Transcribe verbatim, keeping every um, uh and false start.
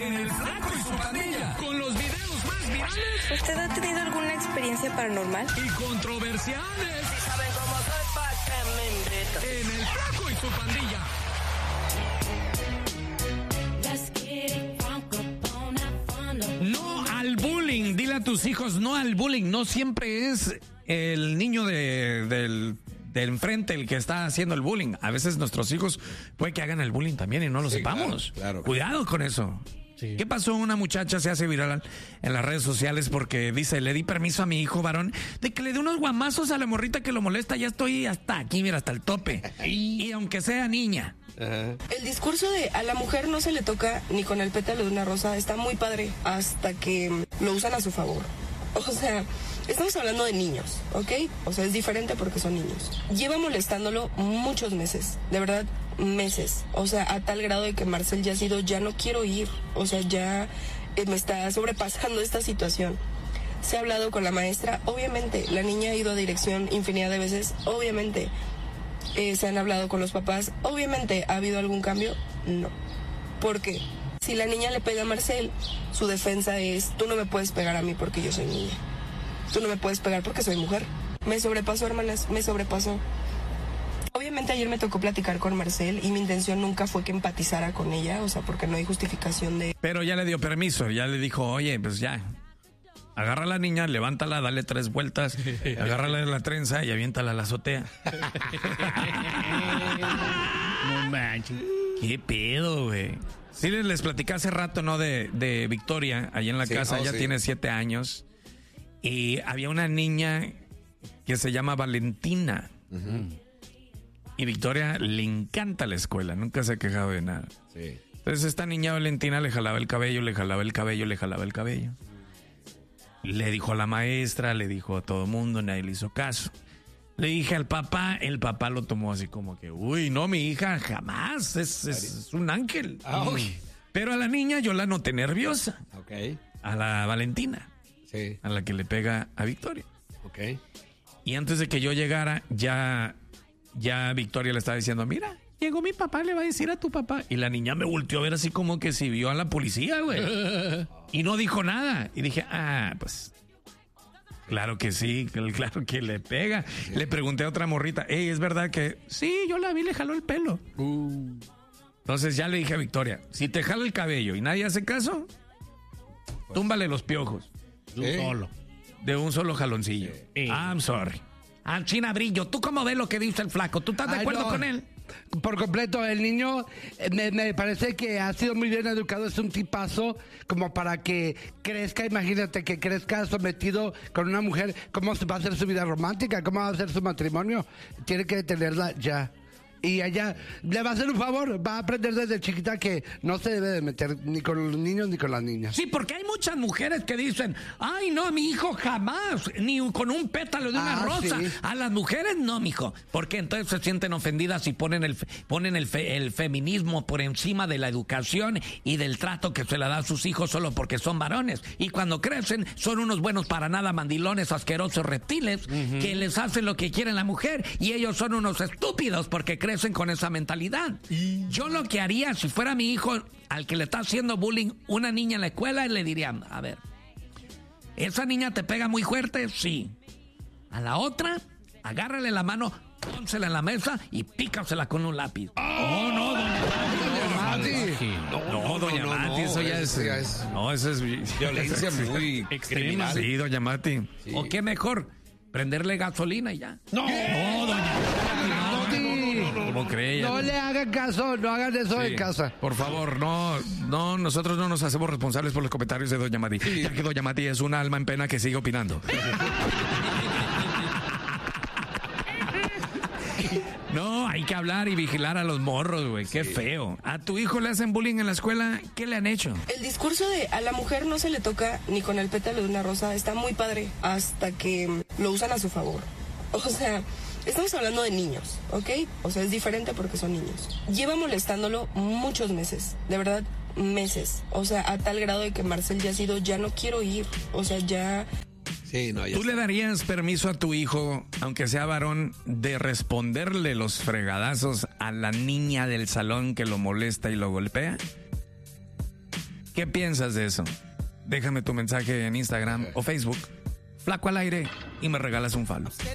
en El Flaco y su Pandilla, con los videos más virales. ¿Usted ha tenido alguna experiencia paranormal? Y controversiales. Si saben cómo soy, pa' que me invitan. En El Flaco y su Pandilla. No al bullying. Dile a tus hijos no al bullying. No siempre es el niño de, del, del enfrente el que está haciendo el bullying. A veces nuestros hijos puede que hagan el bullying también y no lo sí, sepamos. Claro, claro. Cuidado con eso. Sí. ¿Qué pasó? Una muchacha se hace viral en las redes sociales porque dice, le di permiso a mi hijo varón de que le dé unos guamazos a la morrita que lo molesta. Ya estoy hasta aquí, mira, hasta el tope. Y aunque sea niña. Uh-huh. El discurso de a la mujer no se le toca ni con el pétalo de una rosa está muy padre hasta que lo usan a su favor. O sea, estamos hablando de niños, ¿ok? O sea, es diferente porque son niños. Lleva molestándolo muchos meses, de verdad, meses. O sea, a tal grado de que Marcel ya ha sido, ya no quiero ir. O sea, ya eh, me está sobrepasando esta situación. Se ha hablado con la maestra, obviamente. La niña ha ido a dirección infinidad de veces, obviamente. Eh, se han hablado con los papás, obviamente. ¿Ha habido algún cambio? No. ¿Por qué? Si la niña le pega a Marcel, su defensa es, tú no me puedes pegar a mí porque yo soy niña. Tú no me puedes pegar porque soy mujer. Me sobrepasó, hermanas, me sobrepasó. Obviamente ayer me tocó platicar con Marcel y mi intención nunca fue que empatizara con ella, o sea, porque no hay justificación de... Pero ya le dio permiso, ya le dijo, oye, pues ya, agarra a la niña, levántala, dale tres vueltas, agárrala de la trenza y aviéntala a la azotea. No manches. ¿Qué pedo, güey? Sí, les, les platicé hace rato, ¿no? De, de Victoria, allá en la sí, casa, oh, ella sí. tiene siete años. Y había una niña que se llama Valentina. Uh-huh. Y Victoria le encanta la escuela, nunca se ha quejado de nada. Sí. Entonces esta niña Valentina le jalaba el cabello, le jalaba el cabello, le jalaba el cabello. Le dijo a la maestra, le dijo a todo mundo, nadie le hizo caso. Le dije al papá, el papá lo tomó así como que, uy, no, mi hija jamás, es, es, es un ángel. Oh. Pero a la niña yo la noté nerviosa. Okay. A la Valentina. Sí. A la que le pega a Victoria. Okay. Y antes de que yo llegara, ya, ya Victoria le estaba diciendo, mira, llegó mi papá, le va a decir a tu papá. Y la niña me volteó a ver así como que si vio a la policía, güey. Y no dijo nada. Y dije, ah, pues... Claro que sí, claro que le pega. Sí. Le pregunté a otra morrita, hey, ¿es verdad que...? Sí, yo la vi, le jaló el pelo. Uh. Entonces ya le dije a Victoria, si te jala el cabello y nadie hace caso, pues, túmbale los piojos. De un ¿Eh? solo. De un solo jaloncillo. Sí. I'm sorry. Ah, China Brillo, ¿tú cómo ves lo que dice el flaco? ¿Tú estás de Ay, acuerdo no. con él? Por completo, el niño me, me parece que ha sido muy bien educado, es un tipazo como para que crezca, imagínate que crezca sometido con una mujer, ¿cómo va a ser su vida romántica? ¿Cómo va a ser su matrimonio? Tiene que tenerla ya. Y ella le va a hacer un favor, va a aprender desde chiquita que no se debe de meter ni con los niños ni con las niñas. Sí, porque hay muchas mujeres que dicen, ay, no, mi hijo jamás, ni con un pétalo de una ah, rosa. Sí. A las mujeres no, mijo, porque entonces se sienten ofendidas y ponen el ponen el, fe, el feminismo por encima de la educación y del trato que se le da a sus hijos solo porque son varones. Y cuando crecen son unos buenos para nada mandilones, asquerosos reptiles, uh-huh. que les hacen lo que quieren la mujer y ellos son unos estúpidos porque crecen con esa mentalidad. Yo lo que haría si fuera mi hijo al que le está haciendo bullying una niña en la escuela, le diría, a ver, ¿esa niña te pega muy fuerte? Sí. A la otra, agárrale la mano, pónsela en la mesa y pícasela con un lápiz. Oh, no, doña Mati. No, doña no, no, Mati, no, eso ya es, es... No, eso es violencia muy extrema. Sí, doña Mati. Sí. ¿O qué mejor? Prenderle gasolina y ya. No, no, doña Mati. ¿Cómo cree ella? No le hagan caso, no hagan eso sí, en casa. Por favor, no, no, nosotros no nos hacemos responsables por los comentarios de doña Mati. Sí. Ya que doña Mati es una alma en pena que sigue opinando. No, hay que hablar y vigilar a los morros, güey. Qué sí. feo. ¿A tu hijo le hacen bullying en la escuela? ¿Qué le han hecho? El discurso de a la mujer no se le toca ni con el pétalo de una rosa está muy padre hasta que lo usan a su favor. O sea... Estamos hablando de niños, ¿ok? O sea, es diferente porque son niños. Lleva molestándolo muchos meses, de verdad, meses. O sea, a tal grado de que Marcel ya ha sido, ya no quiero ir. O sea, ya... Sí, no, ya ¿Tú está. le darías permiso a tu hijo, aunque sea varón, de responderle los fregadazos a la niña del salón que lo molesta y lo golpea? ¿Qué piensas de eso? Déjame tu mensaje en Instagram o Facebook. Flaco al aire y me regalas un follow.